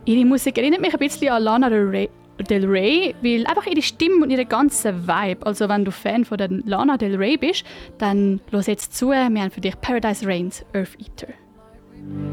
Ihre Musik erinnert mich ein bisschen an Lana Del Rey, weil einfach ihre Stimme und ihre ganze Vibe. Also wenn du Fan von der Lana Del Rey bist, dann los jetzt zu. Wir haben für dich Paradise Reigns, Earth Eater.